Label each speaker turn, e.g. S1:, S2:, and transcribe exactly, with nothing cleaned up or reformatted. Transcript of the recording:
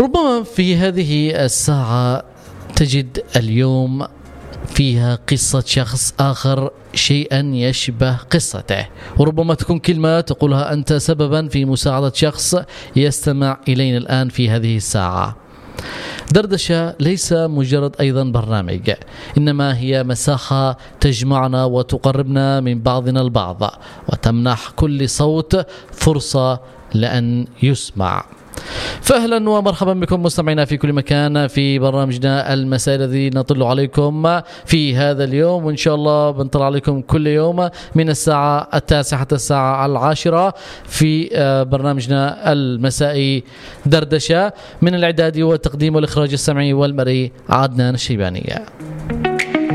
S1: ربما في هذه الساعة تجد اليوم فيها قصة شخص آخر شيئا يشبه قصته، وربما تكون كلمة تقولها أنت سببا في مساعدة شخص يستمع إلينا الآن في هذه الساعة. دردشة ليس مجرد أيضا برنامج، إنما هي مساحة تجمعنا وتقربنا من بعضنا البعض، وتمنح كل صوت فرصة لأن يسمع. فأهلا ومرحبا بكم مستمعينا في كل مكان في برنامجنا المساء الذي نطل عليكم في هذا اليوم، وإن شاء الله بنطلع عليكم كل يوم من الساعة التاسعة حتى الساعة العاشرة في برنامجنا المسائي دردشة، من الإعداد والتقديم والإخراج السمعي والمرئي عدنان الشيبانية.